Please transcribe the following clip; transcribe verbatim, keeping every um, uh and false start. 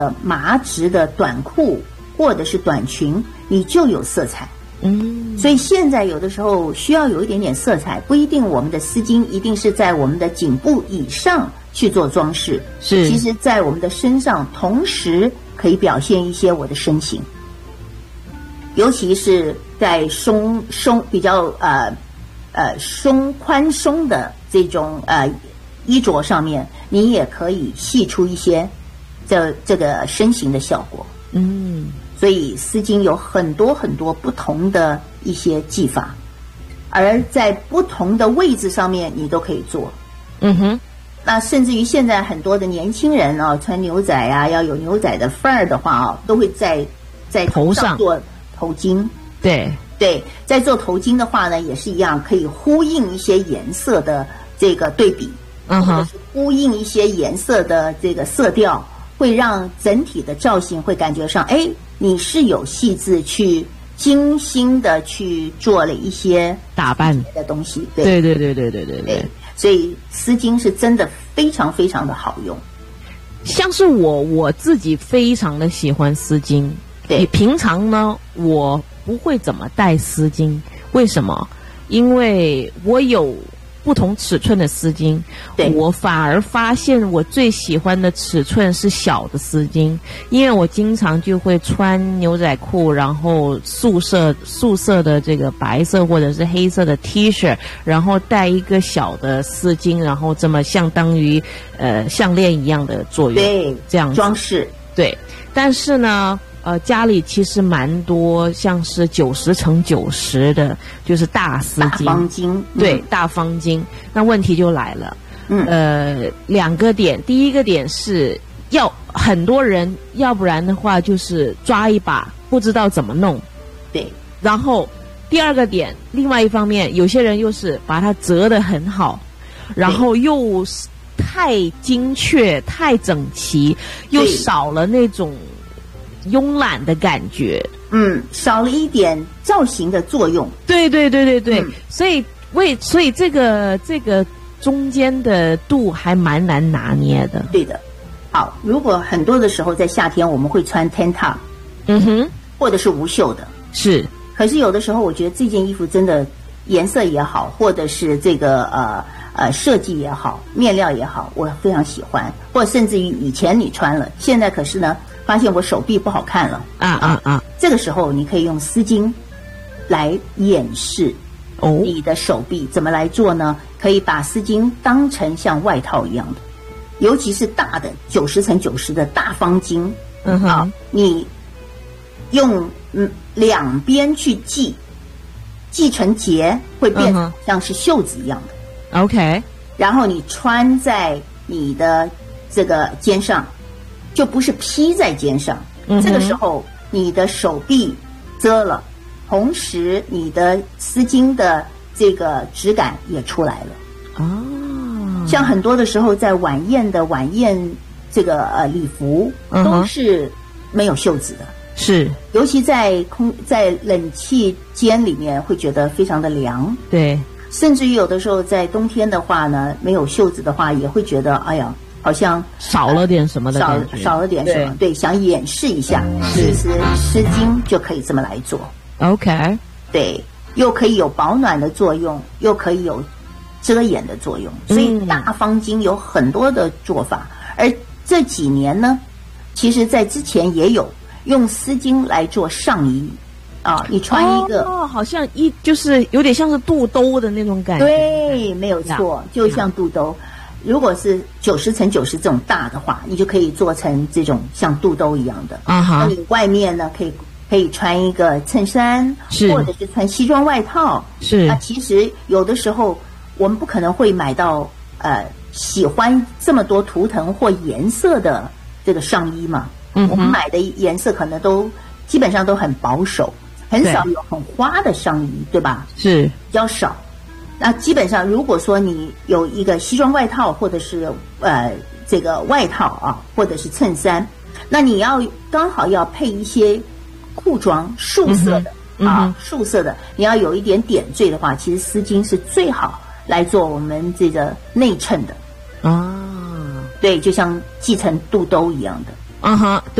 呃麻质的短裤或者是短裙，你就有色彩。嗯，所以现在有的时候需要有一点点色彩，不一定我们的丝巾一定是在我们的颈部以上去做装饰， 是， 其实在我们的身上同时可以表现一些我的身形，尤其是在松松比较呃呃松宽松的这种呃衣着上面，你也可以系出一些这这个身形的效果。嗯。所以丝巾有很多很多不同的一些技法，而在不同的位置上面你都可以做。嗯哼，那甚至于现在很多的年轻人啊，穿牛仔啊，要有牛仔的范儿的话啊，都会在在头上做头巾。 对对，在做头巾的话呢，也是一样，可以呼应一些颜色的这个对比，嗯哼，或者是呼应一些颜色的这个色调，会让整体的造型会感觉上，哎。你是有细致去精心的去做了一些打扮的东西， 对对对对对对对， 所以丝巾是真的非常非常的好用。 像是我我自己非常的喜欢丝巾，对，平常呢我不会怎么带丝巾，为什么？因为我有不同尺寸的丝巾，我反而发现我最喜欢的尺寸是小的丝巾，因为我经常就会穿牛仔裤，然后素色素色的这个白色或者是黑色的 T 恤，然后带一个小的丝巾，然后这么相当于呃项链一样的作用， 对， 这样装饰， 对。但是呢呃，家里其实蛮多，像是九十乘九十的，就是大丝巾、 大方巾，嗯、 对，大方巾。那问题就来了，嗯，呃，两个点，第一个点是要很多人，要不然的话就是抓一把不知道怎么弄， 对。 然后第二个点，另外一方面，有些人又是把它折得很好，然后又太精确、太整齐，又少了那种慵懒的感觉， 嗯，少了一点造型的作用。 对对对对对，嗯、所以为所以这个这个中间的度还蛮难拿捏的。 对的。好，如果很多的时候在夏天我们会穿 tank top， 嗯哼， 或者是无袖的， 是。 可是有的时候我觉得这件衣服真的颜色也好，或者是这个呃呃设计也好，面料也好，我非常喜欢，或者甚至于以前你穿了，现在可是呢。发现我手臂不好看了啊啊啊！ 这个时候你可以用丝巾来掩饰你的手臂，怎么来做呢？可以把丝巾当成像外套一样的，尤其是大的九十乘九十的大方巾， 嗯哼，啊， 你用嗯两边去系，系成结会变成像是袖子一样的。 OK， 然后你穿在你的这个肩上。就不是披在肩上，嗯、这个时候你的手臂遮了，同时你的丝巾的这个质感也出来了。哦，像很多的时候在晚宴的晚宴这个呃礼服都是没有袖子的， 是， 尤其在空在冷气间里面会觉得非常的凉。 对， 甚至于有的时候在冬天的话呢，没有袖子的话，也会觉得哎呀。好像少了点什么的感觉， 少少了点什么， 对, 对，想掩饰一下，其实丝巾就可以这么来做。 OK， 对，又可以有保暖的作用，又可以有遮掩的作用，所以大方巾有很多的做法。嗯、而这几年呢，其实在之前也有用丝巾来做上衣啊，你穿一个哦，好像一就是有点像是肚兜的那种感觉， 对，没有错，就像肚兜。如果是九十乘九十这种大的话，你就可以做成这种像肚兜一样的。啊哈，那你外面呢可以可以穿一个衬衫，是，或者是穿西装外套。 是， 那其实有的时候我们不可能会买到呃喜欢这么多图腾或颜色的这个上衣嘛。嗯，我们买的颜色可能都基本上都很保守，很少有很花的上衣，对吧？ 是， 比较少。那基本上，如果说你有一个西装外套，或者是呃这个外套啊，或者是衬衫，那你要刚好要配一些裤装，素色的、嗯、啊，素色的，你要有一点点缀的话，其实丝巾是最好来做我们这个内衬的啊。对，就像系成肚兜一样的。 啊哈。